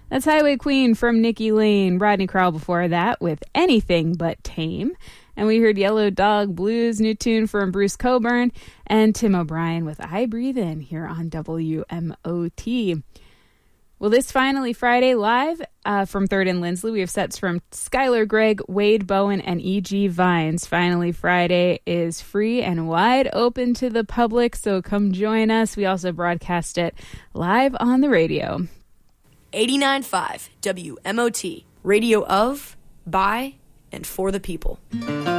That's Highway Queen from Nikki Lane. Rodney Crowell before that with Anything But Tame. And we heard Yellow Dog Blues, new tune from Bruce Coburn, and Tim O'Brien with I Breathe In here on WMOT. Well, this Finally Friday live from 3rd and Lindsley, we have sets from Skylar Gregg, Wade Bowen, and E.G. Vines. Finally Friday is free and wide open to the public, so come join us. We also broadcast it live on the radio. 89.5 WMOT, radio of, by, and for the people.